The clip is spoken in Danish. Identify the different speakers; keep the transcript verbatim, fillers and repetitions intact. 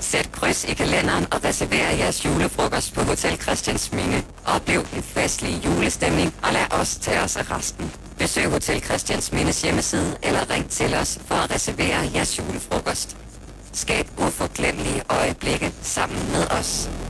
Speaker 1: Sæt kryds i kalenderen og reserver jeres julefrokost på Hotel Christiansminde. Oplev en festlig julestemning, og lad os tage os af resten. Besøg Hotel Christiansmindes hjemmeside eller ring til os for at reservere jeres julefrokost. Skab uforglemmelige øjeblikke sammen med os.